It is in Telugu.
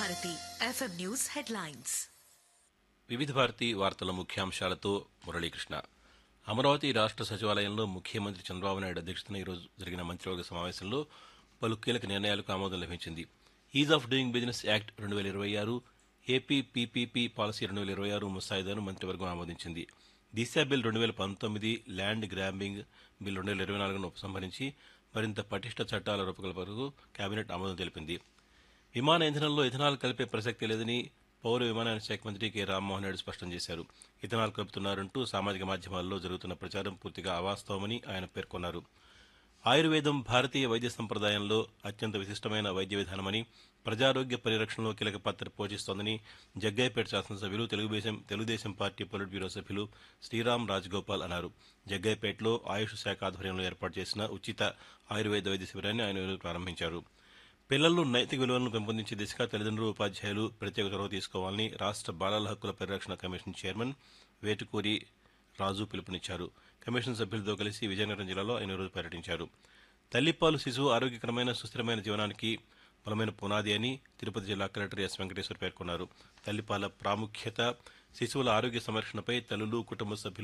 Bharati FM news headlines. వివిధ భారతి వార్తల ముఖ్యాంశాలతో మురళీకృష్ణ. అమరావతి రాష్ట్ర సచివాలయంలో ముఖ్యమంత్రి చంద్రబాబు నాయుడు అధ్యక్షతన ఈరోజు జరిగిన మంత్రివర్గ సమావేశంలో పలు కీలక నిర్ణయాలకు ఆమోదం లభించింది. Is of doing business act 2026, AP PPP policy 2026 ముసాయిదాను మంత్రివర్గం ఆమోదించింది. దిశ బిల్ 2019, ల్యాండ్ గ్రాబింగ్ బిల్ 2024ను ఉపసంహరించి మరింత పటిష్ట చట్టాల రూపకల్పనకు కేబినెట్ ఆమోదం తెలిపింది. విమాన ఇంధనంలో ఇథనాల్ కలిపే ప్రసక్తి లేదని పౌర విమానయాన శాఖ మంత్రి కె రామ్మోహన్ నాయుడు స్పష్టం చేశారు. ఇథనాల్ కలుపుతున్నారంటూ సామాజిక మాధ్యమాల్లో జరుగుతున్న ప్రచారం పూర్తిగా అవాస్తవమని ఆయన పేర్కొన్నారు. ఆయుర్వేదం భారతీయ వైద్య సంప్రదాయంలో అత్యంత విశిష్టమైన వైద్య విధానమని, ప్రజారోగ్య పరిరక్షణలో కీలక పాత్ర పోషిస్తోందని జగ్గయ్యపేట శాసనసభ్యులు తెలుగుదేశం పార్టీ పొలిట్ బ్యూరో సభ్యులు శ్రీరామ్ రాజగోపాల్ అన్నారు. జగ్గయ్యపేటలో ఆయుష్ శాఖ ఆధ్వర్యంలో ఏర్పాటు చేసిన ఉచిత ఆయుర్వేద వైద్య శిబిరాన్ని ఆయన ప్రారంభించారు. పిల్లల్లో నైతిక విలువలను పెంపొందించే దిశగా తల్లిదండ్రులు, ఉపాధ్యాయులు ప్రత్యేక చొరవ తీసుకోవాలని రాష్ట్ర బాలల హక్కుల పరిరక్షణ కమిషన్ చైర్మన్ వేటుకూరి రాజు పిలుపునిచ్చారు. కమిషన్ సభ్యులతో కలిసి విజయనగరం జిల్లాలో ఆయన రోజు పర్యటించారు. తల్లిపాలు శిశువు ఆరోగ్యకరమైన సుస్థిరమైన జీవనానికి బలమైన పునాది అని తిరుపతి జిల్లా కలెక్టర్ ఎస్ వెంకటేశ్వర్ పేర్కొన్నారు. తల్లిపాల ప్రాముఖ్యత, శిశువుల ఆరోగ్య సంరక్షణపై తల్లులు, కుటుంబ సభ్యులు